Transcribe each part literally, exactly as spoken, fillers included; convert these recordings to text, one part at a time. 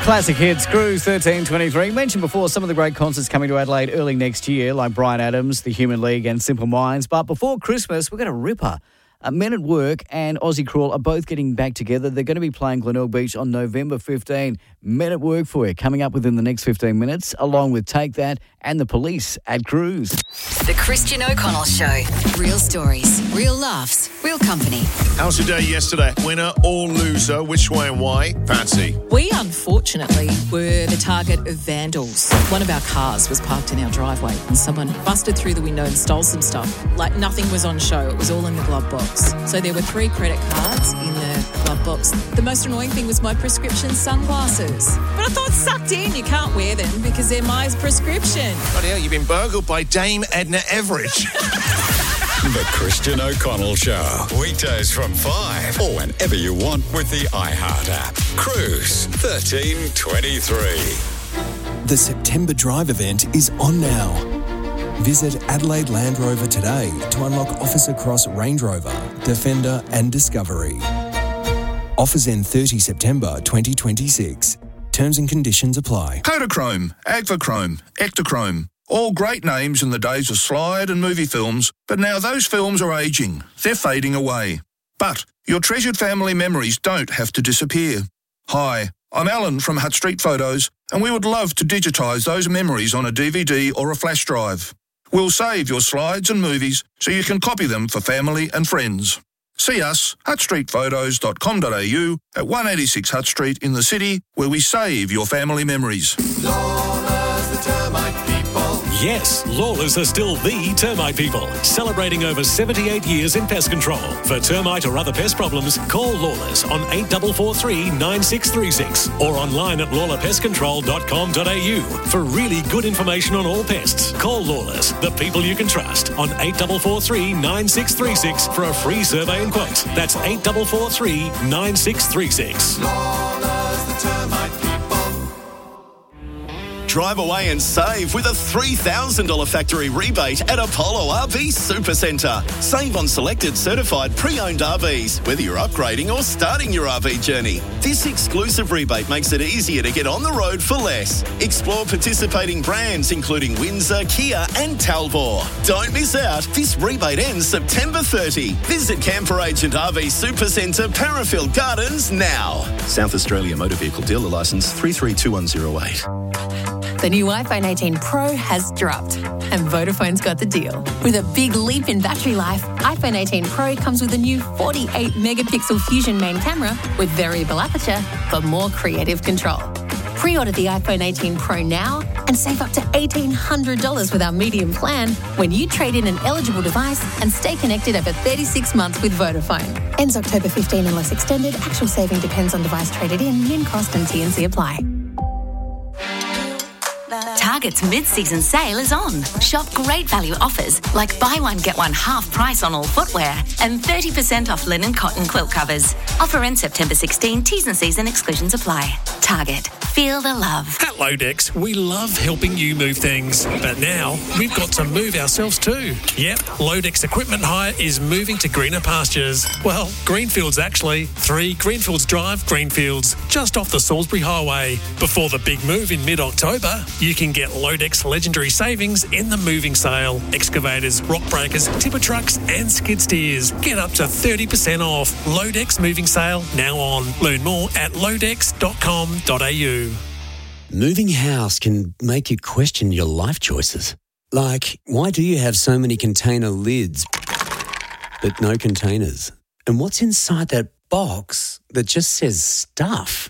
Classic hits, Cruise thirteen twenty-three. Mentioned before some of the great concerts coming to Adelaide early next year, like Bryan Adams, The Human League and Simple Minds. But before Christmas, we've got a ripper. Uh, Men at Work and Aussie Crawl are both getting back together. They're going to be playing Glenelg Beach on November fifteenth. Men at Work for you, coming up within the next fifteen minutes, along with Take That and The Police at Cruise. The Christian O'Connell Show. Real stories, real laughs, real company. How's your day yesterday? Winner or loser? Which way and why? Patsy. We, unfortunately, were the target of vandals. One of our cars was parked in our driveway and someone busted through the window and stole some stuff. Like nothing was on show. It was all in the glove box. So there were three credit cards in the glove box. The most annoying thing was my prescription sunglasses. But I thought, sucked in, you can't wear them because they're my prescription. Bloody hell, you've been burgled by Dame Edna Everage. The Christian O'Connell Show. Weekdays from five or whenever you want with the iHeart app. Cruise thirteen twenty-three. The September Drive event is on now. Visit Adelaide Land Rover today to unlock offers across Range Rover, Defender and Discovery. Offers end thirtieth September twenty twenty-six. Terms and conditions apply. Kodachrome, Agvachrome, Ektachrome. All great names in the days of slide and movie films, but now those films are ageing. They're fading away. But your treasured family memories don't have to disappear. Hi, I'm Alan from Hutt Street Photos, and we would love to digitise those memories on a D V D or a flash drive. We'll save your slides and movies so you can copy them for family and friends. See us, hutt street photos dot com dot a u at one eighty-six Hutt Street in the city, where we save your family memories. Lawless, the termite people. Yes, Lawless are still the termite people, celebrating over seventy-eight years in pest control. For termite or other pest problems, call Lawless on eight four four three, nine six three six or online at lawler pest control dot com dot a u for really good information on all pests. Call Lawless, the people you can trust, on eight four four three, nine six three six for a free survey and quote. That's eight four four three, nine six three six. Lawless, the termite people. Drive away and save with a three thousand dollars factory rebate at Apollo R V Supercentre. Save on selected certified pre-owned R Vs, whether you're upgrading or starting your R V journey. This exclusive rebate makes it easier to get on the road for less. Explore participating brands including Windsor, Kia and Talbot. Don't miss out. This rebate ends September thirtieth. Visit Camper Agent R V Supercentre, Parafield Gardens now. South Australia Motor Vehicle Dealer Licence three three two one zero eight. The new iPhone eighteen Pro has dropped, and Vodafone's got the deal. With a big leap in battery life, iPhone eighteen Pro comes with a new forty-eight megapixel Fusion main camera with variable aperture for more creative control. Pre-order the iPhone eighteen Pro now and save up to eighteen hundred dollars with our medium plan when you trade in an eligible device and stay connected over thirty-six months with Vodafone. Ends October fifteenth unless extended. Actual saving depends on device traded in. Min cost and T and C apply. Target's mid-season sale is on. Shop great value offers like buy one, get one half price on all footwear and thirty percent off linen cotton quilt covers. Offer ends September sixteenth. T's and C's and exclusions apply. Target. Feel the love. At Lodex, we love helping you move things. But now, we've got to move ourselves too. Yep, Lodex Equipment Hire is moving to greener pastures. Well, Greenfields actually. three Greenfields Drive, Greenfields, just off the Salisbury Highway. Before the big move in mid-October, you can get Lodex legendary savings in the moving sale. Excavators, rock breakers, tipper trucks and skid steers. Get up to thirty percent off. Lodex moving sale now on. Learn more at lodex dot com dot a u. Moving house can make you question your life choices. Like, why do you have so many container lids but no containers? And what's inside that box that just says stuff?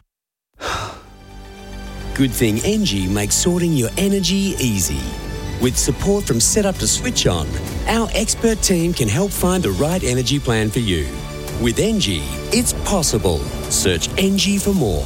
Good thing Engie makes sorting your energy easy. With support from setup to switch on, our expert team can help find the right energy plan for you. With Engie, it's possible. Search Engie for more.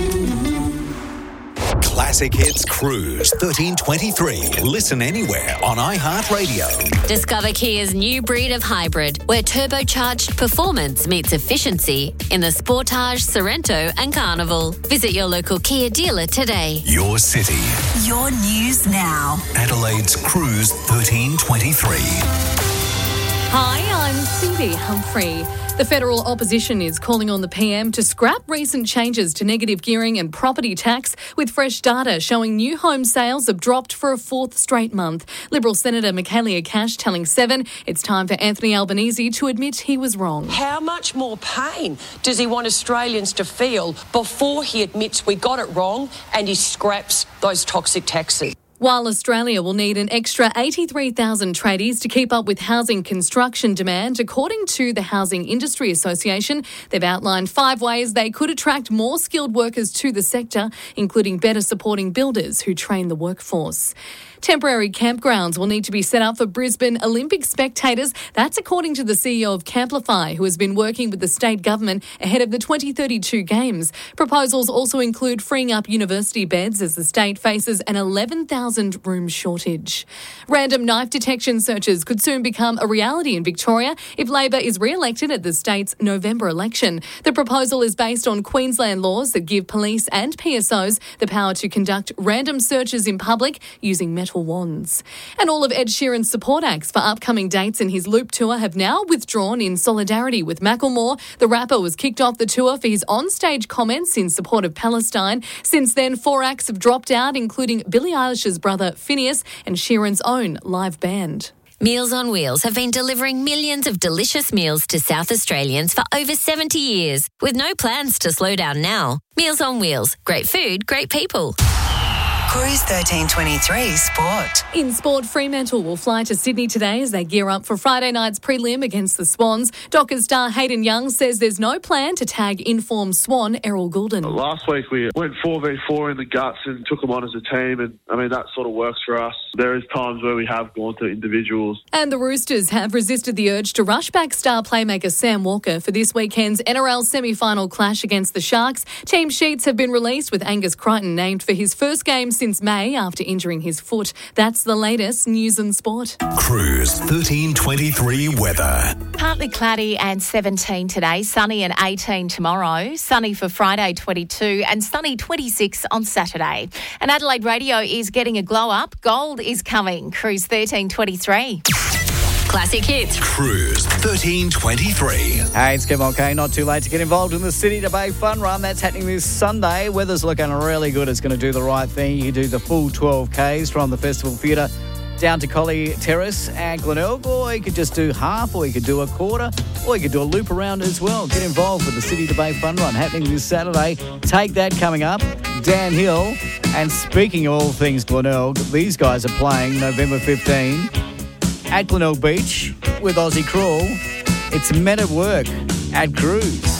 Classic Hits Cruise thirteen twenty-three. Listen anywhere on iHeartRadio. Discover Kia's new breed of hybrid, where turbocharged performance meets efficiency in the Sportage, Sorento and Carnival. Visit your local Kia dealer today. Your city. Your news now. Adelaide's Cruise thirteen twenty-three. Hi, I'm Cindy Humphrey. The federal opposition is calling on the P M to scrap recent changes to negative gearing and property tax, with fresh data showing new home sales have dropped for a fourth straight month. Liberal Senator Michaelia Cash telling Seven it's time for Anthony Albanese to admit he was wrong. How much more pain does he want Australians to feel before he admits we got it wrong and he scraps those toxic taxes? While Australia will need an extra eighty-three thousand tradies to keep up with housing construction demand, according to the Housing Industry Association, they've outlined five ways they could attract more skilled workers to the sector, including better supporting builders who train the workforce. Temporary campgrounds will need to be set up for Brisbane Olympic spectators. That's according to the C E O of Camplify, who has been working with the state government ahead of the twenty thirty-two Games. Proposals also include freeing up university beds as the state faces an eleven thousand room shortage. Random knife detection searches could soon become a reality in Victoria if Labor is re-elected at the state's November election. The proposal is based on Queensland laws that give police and P S Os the power to conduct random searches in public using metal wands. And all of Ed Sheeran's support acts for upcoming dates in his Loop tour have now withdrawn in solidarity with Macklemore. The rapper was kicked off the tour for his on-stage comments in support of Palestine. Since then, four acts have dropped out, including Billie Eilish's brother Phineas and Sheeran's own live band. Meals on Wheels have been delivering millions of delicious meals to South Australians for over seventy years, with no plans to slow down now. Meals on Wheels. Great food, great people. Cruise thirteen twenty-three Sport. In sport, Fremantle will fly to Sydney today as they gear up for Friday night's prelim against the Swans. Dockers star Hayden Young says there's no plan to tag informed Swan Errol Goulden. Last week we went four v four in the guts and took them on as a team, and I mean that sort of works for us. There is times where we have gone to individuals. And the Roosters have resisted the urge to rush back star playmaker Sam Walker for this weekend's N R L semi-final clash against the Sharks. Team sheets have been released with Angus Crichton named for his first game since May after injuring his foot. That's the latest news and sport. Cruise thirteen twenty-three weather. Partly cloudy and seventeen today, sunny and eighteen tomorrow, sunny for Friday twenty-two and sunny twenty-six on Saturday. And Adelaide Radio is getting a glow up. Gold is coming. Cruise thirteen twenty-three. Classic hits. Cruise thirteen twenty-three. Hey, it's Kim OK. Not too late to get involved in the City to Bay Fun Run. That's happening this Sunday. Weather's looking really good. It's going to do the right thing. You do the full twelve Ks from the Festival Theatre down to Collie Terrace and Glenelg, or you could just do half, or you could do a quarter, or you could do a loop around as well. Get involved with the City to Bay Fun Run happening this Saturday. Take that coming up. Dan Hill. And speaking of all things Glenelg, these guys are playing November fifteenth at Glenelg Beach with Aussie Crawl. It's Men at Work at Cruise.